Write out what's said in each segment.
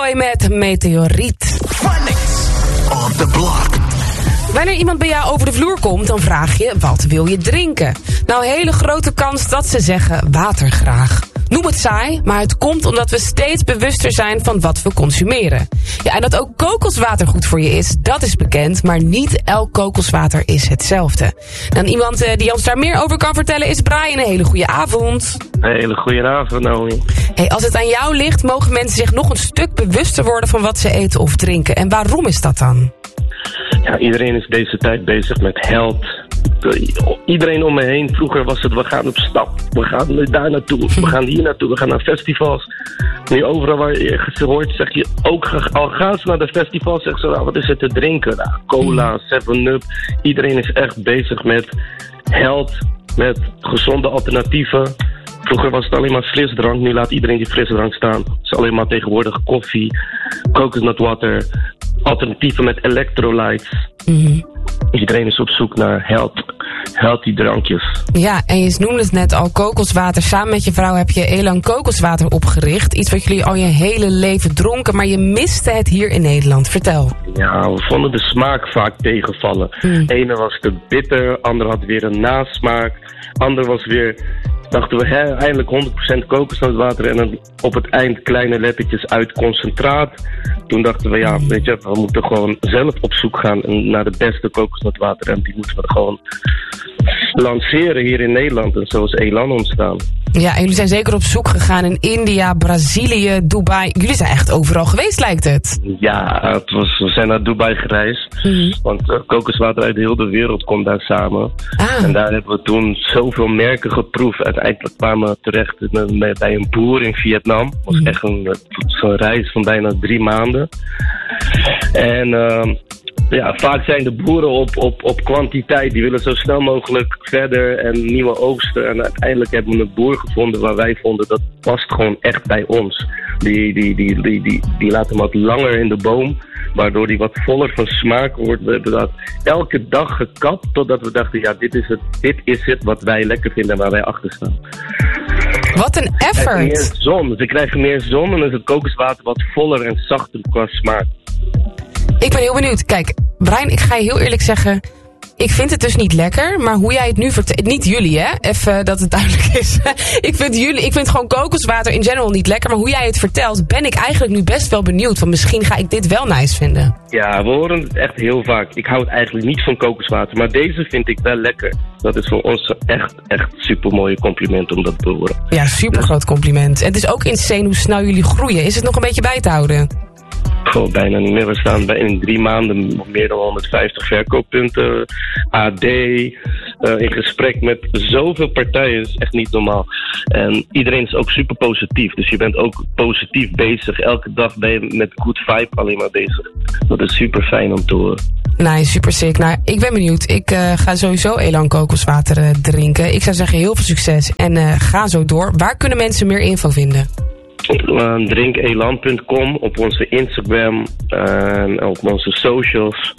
Boy met Meteoriet. Phonics on the block. Wanneer iemand bij jou over de vloer komt, dan vraag je, wat wil je drinken? Nou, hele grote kans dat ze zeggen, water graag. Noem het saai, maar het komt omdat we steeds bewuster zijn van wat we consumeren. Ja, en dat ook kokoswater goed voor je is, dat is bekend, maar niet elk kokoswater is hetzelfde. Dan iemand die ons daar meer over kan vertellen is Brian. Een hele goede avond. Een hele goede avond, Naomi. Hey, als het aan jou ligt, mogen mensen zich nog een stuk bewuster worden van wat ze eten of drinken. En waarom is dat dan? Ja, iedereen is deze tijd bezig met health. Iedereen om me heen, vroeger was het, we gaan op stap. We gaan daar naartoe, we gaan hier naartoe, we gaan naar festivals. Nu overal waar je ze hoort, zeg je ook, al gaan ze naar de festivals, zeg ze, wat is er te drinken? Nou, cola, 7-Up. Iedereen is echt bezig met health, met gezonde alternatieven. Vroeger was het alleen maar frisdrank, nu laat iedereen die frisdrank staan. Het is alleen maar tegenwoordig koffie, coconut water, alternatieven met electrolytes. Iedereen is op zoek naar healthy drankjes. Ja, en je noemde het net al, kokoswater. Samen met je vrouw heb je Elan kokoswater opgericht. Iets wat jullie al je hele leven dronken, maar je miste het hier in Nederland. Vertel. Ja, we vonden de smaak vaak tegenvallen. Ene was te bitter, ander had weer een nasmaak. Ander was weer, dachten we, eindelijk 100% kokosnootwater en dan op het eind kleine lettertjes uit concentraat. Toen dachten we, ja, weet je, we moeten gewoon zelf op zoek gaan naar de beste kokosnootwater. En die moeten we gewoon lanceren hier in Nederland. En zo is Elan ontstaan. Ja, en jullie zijn zeker op zoek gegaan in India, Brazilië, Dubai. Jullie zijn echt overal geweest, lijkt het. Ja, we zijn naar Dubai gereisd. Want kokoswater uit heel de wereld komt daar samen. En daar hebben we toen zoveel merken geproefd. Uiteindelijk kwamen we terecht bij een boer in Vietnam. Het was echt zo'n reis van bijna 3 maanden. En ja, vaak zijn de boeren op kwantiteit. Die willen zo snel mogelijk verder en nieuwe oogsten. En uiteindelijk hebben we een boer gevonden waar wij vonden dat past gewoon echt bij ons. Die laten hem wat langer in de boom, waardoor die wat voller van smaak wordt. We hebben dat elke dag gekapt totdat we dachten, ja, dit is het wat wij lekker vinden en waar wij achter staan. Wat een effort! Meer zon. Ze krijgen meer zon en dan is het kokoswater wat voller en zachter qua smaak. Ik ben heel benieuwd. Kijk, Brian, ik ga je heel eerlijk zeggen, ik vind het dus niet lekker, maar hoe jij het nu vertelt, niet jullie hè, even dat het duidelijk is. ik vind gewoon kokoswater in general niet lekker, maar hoe jij het vertelt, ben ik eigenlijk nu best wel benieuwd, want misschien ga ik dit wel nice vinden. Ja, we horen het echt heel vaak. Ik hou het eigenlijk niet van kokoswater, maar deze vind ik wel lekker. Dat is voor ons echt super mooie compliment om dat te horen. Ja, super groot compliment. En het is ook insane hoe snel jullie groeien. Is het nog een beetje bij te houden? Gewoon bijna niet meer. We staan in 3 maanden meer dan 150 verkooppunten. AD, in gesprek met zoveel partijen. Dat is echt niet normaal. En iedereen is ook super positief. Dus je bent ook positief bezig. Elke dag ben je met good vibe alleen maar bezig. Dat is super fijn om te horen. Nee, super sick. Nou, ik ben benieuwd. Ik ga sowieso Elan kokoswater drinken. Ik zou zeggen heel veel succes. En ga zo door. Waar kunnen mensen meer info vinden? Drinkelan.com, op onze Instagram en op onze socials.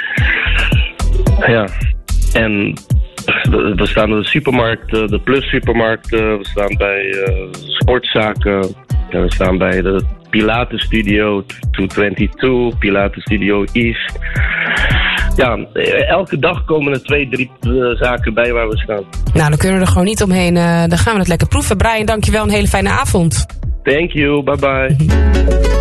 Ja, en we staan in de supermarkten, de Plus supermarkten, we staan bij sportzaken, we staan bij de Pilates Studio 222, Pilates Studio East. Ja, elke dag komen er 2-3 zaken bij waar we staan. Nou, dan kunnen we er gewoon niet omheen. Dan gaan we het lekker proeven. Brian, dankjewel. Een hele fijne avond. Thank you. Bye bye.